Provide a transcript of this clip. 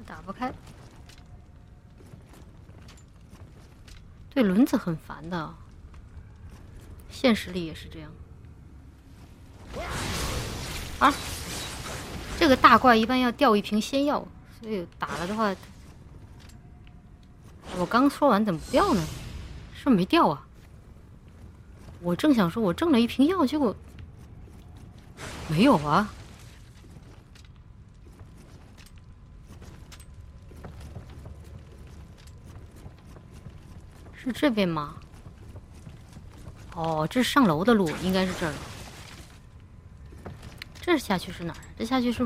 打不开。对轮子很烦的，现实里也是这样。啊，这个大怪一般要掉一瓶仙药，所以打了的话，我刚说完怎么不掉呢？是不是没掉啊？我正想说，我挣了一瓶药，结果没有啊。是这边吗？哦，这是上楼的路，应该是这儿。这下去是哪儿？这下去是